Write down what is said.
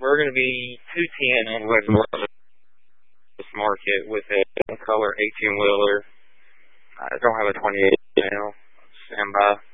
we're going to be 210 on West Market with a color 18-wheeler. I don't have a 28 now. Stand by.